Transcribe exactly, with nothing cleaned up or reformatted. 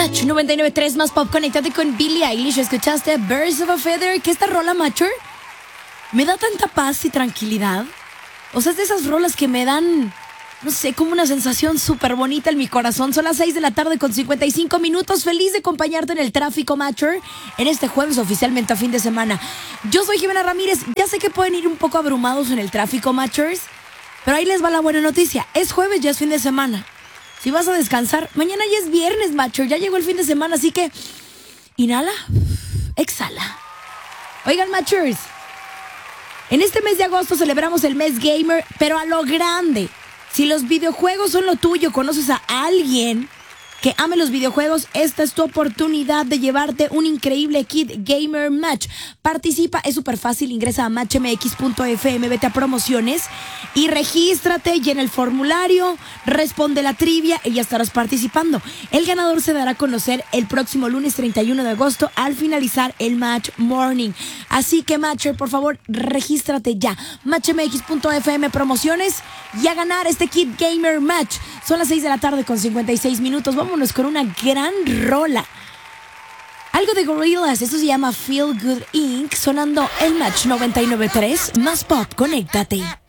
Match noventa y nueve punto tres más pop. Conéctate con Billie Eilish. ¿Escuchaste Birds of a Feather? ¿Qué esta rola, Matcher? Me da tanta paz y tranquilidad. O sea, es de esas rolas que me dan, no sé, como una sensación súper bonita en mi corazón. Son las seis de la tarde con cincuenta y cinco minutos. Feliz de acompañarte en el tráfico, Matcher, en este jueves oficialmente a fin de semana. Yo soy Jimena Ramírez. Ya sé que pueden ir un poco abrumados en el tráfico, Matchers, pero ahí les va la buena noticia. Es jueves, ya es fin de semana. Si vas a descansar, mañana ya es viernes, Matcher. Ya llegó el fin de semana, así que inhala, exhala. Oigan, Matchers, en este mes de agosto celebramos el mes gamer, pero a lo grande. Si los videojuegos son lo tuyo, conoces a alguien que ame los videojuegos, esta es tu oportunidad de llevarte un increíble kit Gamer Match. Participa, es súper fácil, ingresa a match m x punto f m, vete a promociones y regístrate, llena el formulario, responde la trivia y ya estarás participando. El ganador se dará a conocer el próximo lunes treinta y uno de agosto al finalizar el Match Morning. Así que, Matcher, por favor, regístrate ya. match m x punto f m, promociones y a ganar este kit Gamer Match. Son las seis de la tarde con cincuenta y seis minutos. Vámonos con una gran rola. Algo de Gorillaz, esto se llama Feel Good incorporated, sonando el Match noventa y nueve punto tres más pop. Conéctate.